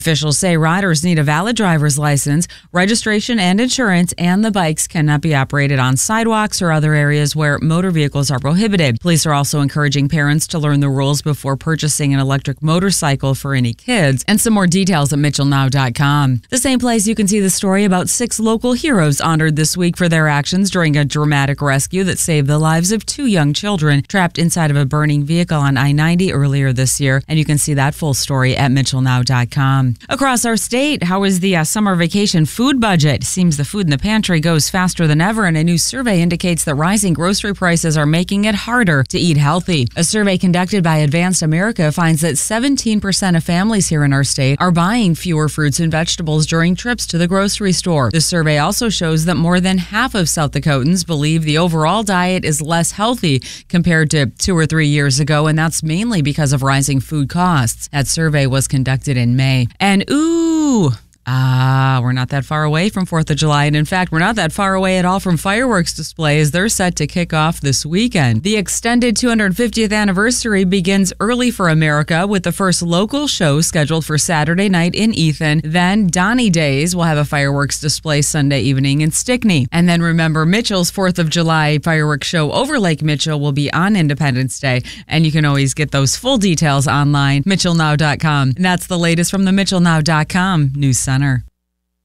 Officials say riders need a valid driver's license, registration and insurance, and the bikes cannot be operated on sidewalks or other areas where motor vehicles are prohibited. Police are also encouraging parents to learn the rules before purchasing an electric motorcycle for any kids. And some more details at mitchellnow.com. The same place you can see the story about 6 local heroes honored this week for their actions during a dramatic rescue that saved the lives of 2 young children trapped inside of a burning vehicle on I-90 earlier this year. And you can see that full story at mitchellnow.com. Across our state, how is the summer vacation food budget? Seems the food in the pantry goes faster than ever, and a new survey indicates that rising grocery prices are making it harder to eat healthy. A survey conducted by Advanced America finds that 17% of families here in our state are buying fewer fruits and vegetables during trips to the grocery store. The survey also shows that more than half of South Dakotans believe the overall diet is less healthy compared to 2 or 3 years ago, and that's mainly because of rising food costs. That survey was conducted in May. And we're not that far away from 4th of July. And in fact, we're not that far away at all from fireworks displays. They're set to kick off this weekend. The extended 250th anniversary begins early for America with the first local show scheduled for Saturday night in Ethan. Then Donny Days will have a fireworks display Sunday evening in Stickney. And then remember, Mitchell's 4th of July fireworks show over Lake Mitchell will be on Independence Day. And you can always get those full details online, mitchellnow.com. And that's the latest from the mitchellnow.com News Center.